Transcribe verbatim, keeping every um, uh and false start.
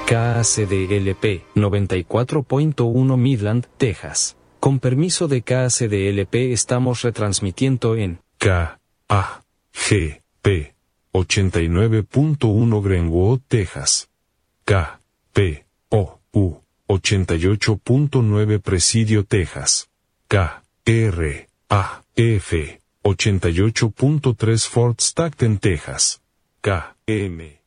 K A C D L P noventa y cuatro punto uno Midland, Texas. Con permiso de K A C D L P estamos retransmitiendo en K A G P ochenta y nueve punto uno Greenwood, Texas. K P O U ochenta y ocho punto nueve Presidio, Texas. K R A F ochenta y ocho punto tres Fort Stockton, Texas. K M